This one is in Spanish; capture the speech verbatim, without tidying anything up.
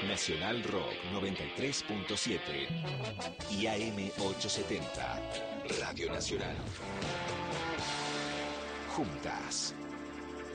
Nacional Rock noventa y tres punto siete y A M ochocientos setenta, Radio Nacional. Juntas.